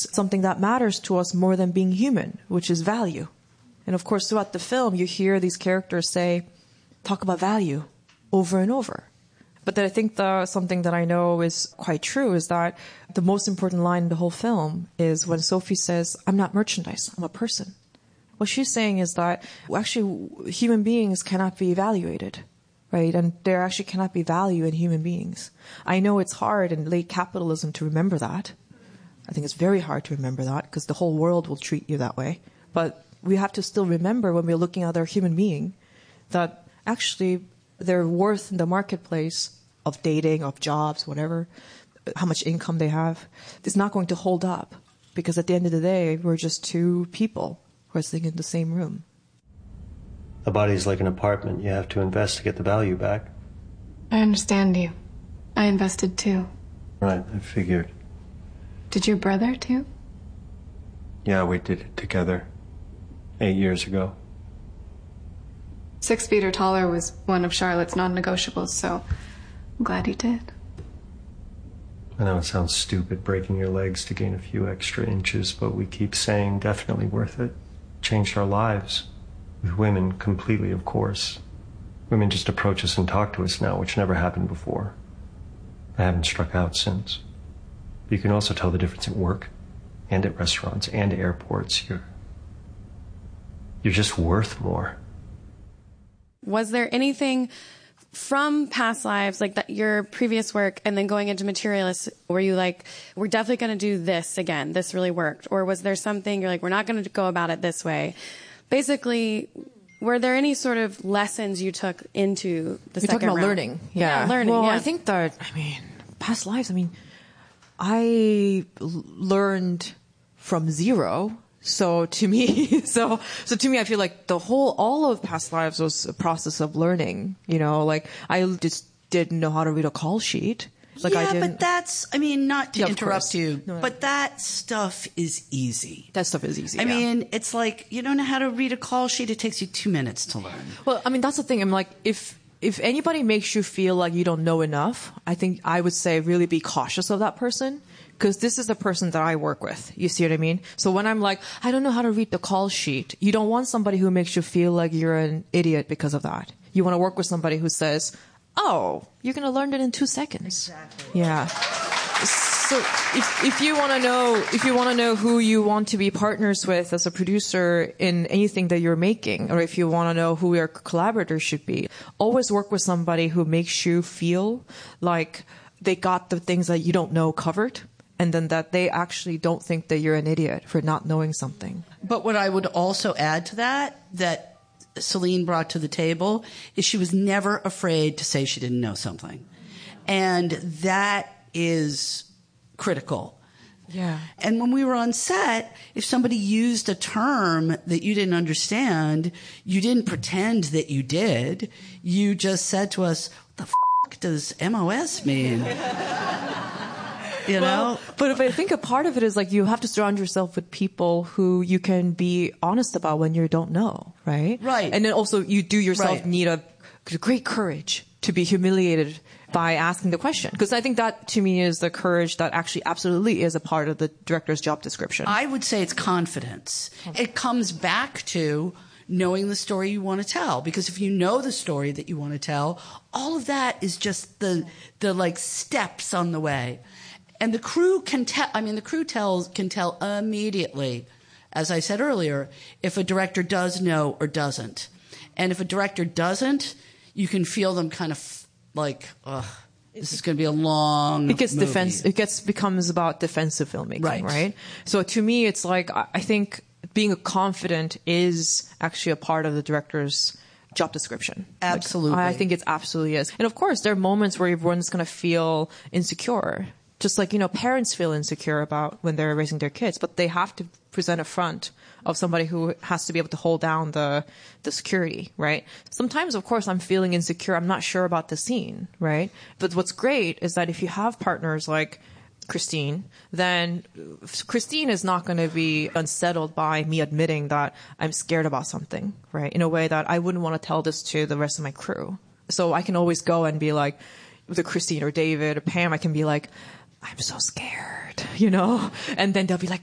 is something that matters to us more than being human, which is value. And of course, throughout the film, you hear these characters talk about value over and over. But then I think something that I know is quite true is that the most important line in the whole film is when Sophie says, "I'm not merchandise, I'm a person." What she's saying is that actually human beings cannot be evaluated, right? And there actually cannot be value in human beings. I know it's hard in late capitalism to remember that. I think it's very hard to remember that because the whole world will treat you that way. But we have to still remember when we're looking at our human being that actually their worth in the marketplace of dating, of jobs, whatever, how much income they have, is not going to hold up. Because at the end of the day, we're just two people who are sitting in the same room. A body's like an apartment. You have to invest to get the value back. I understand you. I invested too. Right, I figured. Did your brother too? Yeah, we did it together 8 years ago. 6 feet or taller was one of Charlotte's non-negotiables, so I'm glad you did. I know it sounds stupid breaking your legs to gain a few extra inches, but we keep saying definitely worth it. Changed our lives. With women, completely, of course. Women just approach us and talk to us now, which never happened before. I haven't struck out since. But you can also tell the difference at work, and at restaurants, and airports. You're just worth more. Was there anything from past lives, like that, your previous work, and then going into Materialists, were you like, we're definitely going to do this again, this really worked? Or was there something you're like, we're not going to go about it this way? Basically, were there any sort of lessons you took into the second round? You're talking about learning. Yeah, learning, well, yeah. I think that, past lives, I learned from zero. So to me, I feel like all of past lives was a process of learning. Like I just didn't know how to read a call sheet. Like but that's, not to interrupt you, but that stuff is easy. That stuff is easy. It's like you don't know how to read a call sheet. It takes you 2 minutes to learn. Well, that's the thing. I'm like, if anybody makes you feel like you don't know enough, I think I would say really be cautious of that person. Because this is the person that I work with. You see what I mean? So when I'm like, I don't know how to read the call sheet, you don't want somebody who makes you feel like you're an idiot because of that. You want to work with somebody who says, oh, you're going to learn it in 2 seconds. Exactly. Yeah. So if you want to know who you want to be partners with as a producer in anything that you're making, or if you want to know who your collaborators should be, always work with somebody who makes you feel like they got the things that you don't know covered. And then that they actually don't think that you're an idiot for not knowing something. But what I would also add to that Celine brought to the table, is she was never afraid to say she didn't know something. And that is critical. Yeah. And when we were on set, if somebody used a term that you didn't understand, you didn't pretend that you did. You just said to us, what the f*** does MOS mean? You know? But I think a part of it is like you have to surround yourself with people who you can be honest about when you don't know, right? Right. And then also you do yourself need a great courage to be humiliated by asking the question. Because I think that to me is the courage that actually absolutely is a part of the director's job description. I would say it's confidence. It comes back to knowing the story you want to tell. Because if you know the story that you want to tell, all of that is just the like steps on the way. And the crew can tell, can tell immediately, as I said earlier, if a director does know or doesn't. And if a director doesn't, you can feel them kind of like, this is going to be a long movie. It becomes about defensive filmmaking, right? So to me, it's like, I think being confident is actually a part of the director's job description. Absolutely. I think it absolutely is. And of course, there are moments where everyone's going to feel insecure. Just like, parents feel insecure about when they're raising their kids, but they have to present a front of somebody who has to be able to hold down the security, right? Sometimes, of course, I'm feeling insecure. I'm not sure about the scene, right? But what's great is that if you have partners like Christine, then Christine is not going to be unsettled by me admitting that I'm scared about something, right? In a way that I wouldn't want to tell this to the rest of my crew. So I can always go and be like, with Christine or David or Pam, I can be like, I'm so scared, and then they'll be like,